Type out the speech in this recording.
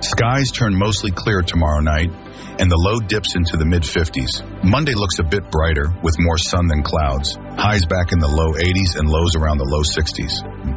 Skies turn mostly clear tomorrow night, and the low dips into the mid-50s. Monday looks a bit brighter, with more sun than clouds. Highs back in the low 80s and lows around the low 60s.